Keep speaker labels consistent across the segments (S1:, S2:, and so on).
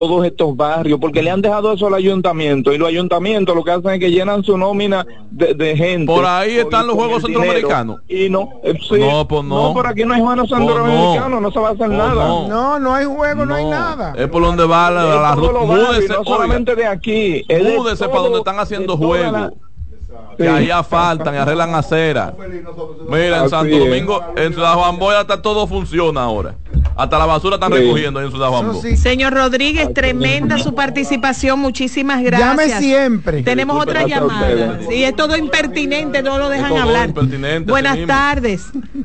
S1: todos estos barrios, porque le han dejado eso al ayuntamiento, y los ayuntamientos lo que hacen es que llenan su nómina de gente.
S2: Por ahí están los Juegos Centroamericanos.
S1: Y no, sí,
S2: no, pues no.
S1: No, por aquí no hay Juegos Centroamericanos, no se va a hacer nada.
S3: No hay juego, no hay nada.
S2: Es por donde va la ruta. Múdese,
S1: no solamente de aquí.
S2: Múdese para donde están haciendo juegos. Que ahí asfaltan y arreglan acera. Mira, en Santo Domingo, en Ciudad Juan Boy hasta todo funciona ahora. Hasta la basura están recogiendo ahí en Ciudad Juan Boy.
S4: Señor Rodríguez, tremenda su participación, muchísimas gracias.
S3: Llame siempre.
S4: Tenemos otra llamada. Sí, es todo impertinente, no lo dejan hablar. Buenas tardes.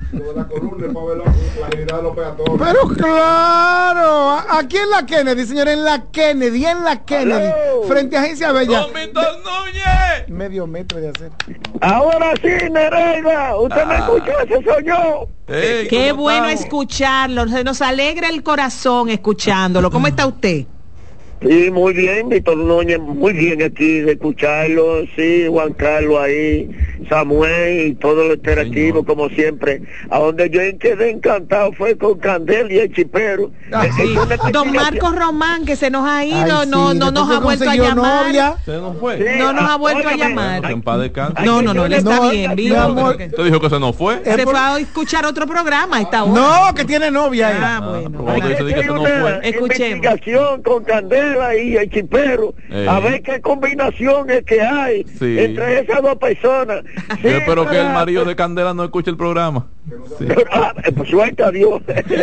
S3: Pero claro, aquí en la Kennedy, señor, en la Kennedy, frente a Agencia Bella.
S2: ¡Don Víctor Núñez!
S3: Medio metro de hacer.
S5: Ahora sí, Nereida, usted me escuchó, ese soy yo.
S4: Qué bueno escucharlo, se nos alegra el corazón escuchándolo. ¿Cómo está usted?
S5: Sí, muy bien, Víctor Núñez, muy bien aquí de escucharlo, sí, Juan Carlos ahí, Samuel y todo lo interactivo, como siempre. A donde yo quedé encantado fue con Candel y el Chipero.
S4: Sí. Don Marcos Román, que se nos ha ido, no nos ha vuelto a llamar.
S2: ¿Se nos fue?
S4: Sí, no nos ha vuelto a llamar. No, él está bien, vivo.
S2: Usted dijo que se nos fue.
S4: Se fue a escuchar otro programa a esta hora.
S3: No, que tiene novia ahí.
S4: Bueno.
S5: Escuchemos. Investigación con Candela y el Chipero, a ver qué combinaciones que hay entre esas dos personas.
S2: Yo espero que el marido de Candela no escuche el programa.
S5: Pues suerte a Dios.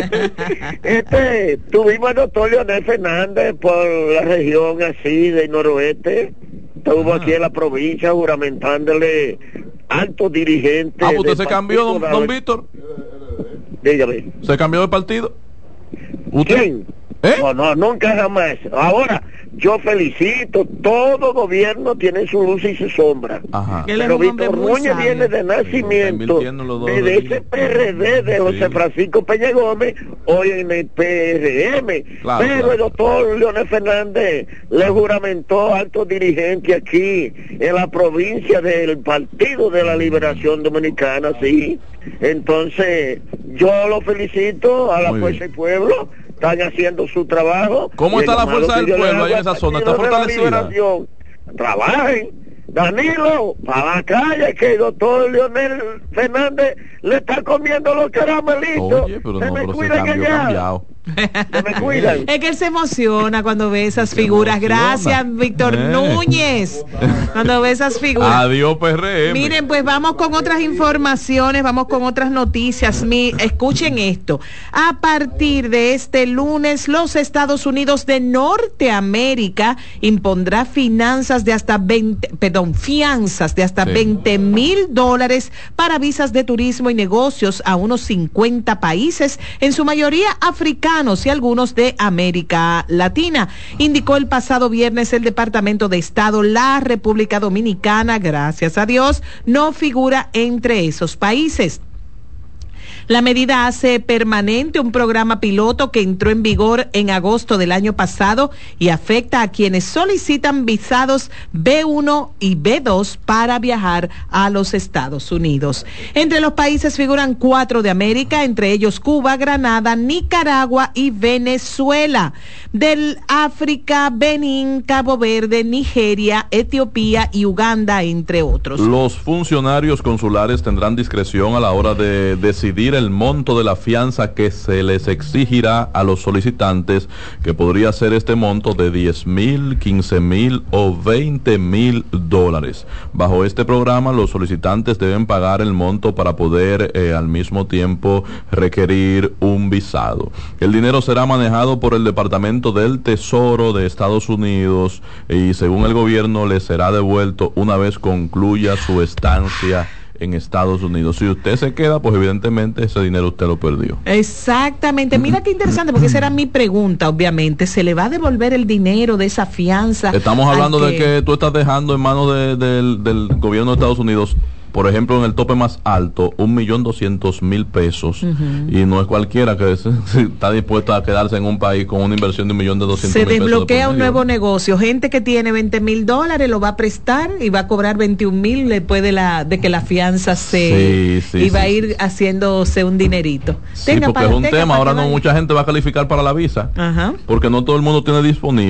S5: Tuvimos al doctor Leonel Fernández por la región así del noroeste. Estuvo aquí en la provincia juramentándole altos dirigentes.
S2: Pues usted se cambió, don Víctor.
S5: Dígame.
S2: ¿Se cambió de partido?
S5: ¿Usted? ¿Quién? No, nunca jamás. Ahora, yo felicito, todo gobierno tiene su luz y su sombra. Pero Víctor Núñez viene de nacimiento de ese PRD de José Francisco Peña Gómez, hoy en el PRM. Pero el doctor Leonel Fernández le juramentó a altos dirigentes aquí en la provincia del Partido de la Liberación Dominicana, sí. Entonces, yo lo felicito a la Fuerza del Pueblo. Están haciendo su trabajo.
S2: ¿Cómo está la Fuerza del Pueblo ahí en esa zona? ¿Está fortalecida?
S5: Trabajen, Danilo, para la calle, que el doctor Leonel Fernández le está comiendo los caramelitos.
S2: Oye, pero se cambiado.
S5: Me cuidan.
S4: Es que él se emociona cuando ve esas figuras. Gracias, Víctor Núñez. Cuando ve esas figuras.
S2: Adiós, PRM.
S4: Miren, pues vamos con otras informaciones, vamos con otras noticias. Escuchen esto. A partir de este lunes, los Estados Unidos de Norteamérica impondrá fianzas de hasta $20,000 para visas de turismo y negocios a unos 50 países, en su mayoría africanos y algunos de América Latina, indicó el pasado viernes el Departamento de Estado. La República Dominicana, gracias a Dios, no figura entre esos países. La medida hace permanente un programa piloto que entró en vigor en agosto del año pasado y afecta a quienes solicitan visados B1 y B2 para viajar a los Estados Unidos. Entre los países figuran 4 de América, entre ellos Cuba, Granada, Nicaragua y Venezuela. Del África, Benín, Cabo Verde, Nigeria, Etiopía y Uganda, entre otros.
S2: Los funcionarios consulares tendrán discreción a la hora de decidir el monto de la fianza que se les exigirá a los solicitantes, que podría ser este monto de $10,000, $15,000 o $20,000. Bajo este programa, los solicitantes deben pagar el monto para poder al mismo tiempo requerir un visado. El dinero será manejado por el Departamento del Tesoro de Estados Unidos y, según el gobierno, le será devuelto una vez concluya su estancia en Estados Unidos. Si usted se queda, pues evidentemente ese dinero usted lo perdió.
S4: Exactamente. Mira qué interesante, porque esa era mi pregunta, obviamente. ¿Se le va a devolver el dinero de esa fianza?
S2: Estamos hablando de que tú estás dejando en manos del gobierno de Estados Unidos, por ejemplo, en el tope más alto, 1.200.000 pesos, y no es cualquiera que está dispuesto a quedarse en un país con una inversión de $1.200.000.
S4: Se desbloquea un nuevo negocio. Gente que tiene $20,000 lo va a prestar y va a cobrar $21,000 después de que la fianza va a ir haciéndose un dinerito.
S2: Sí, porque es un tema. Ahora no mucha gente va a calificar para la visa, porque no todo el mundo tiene disponible.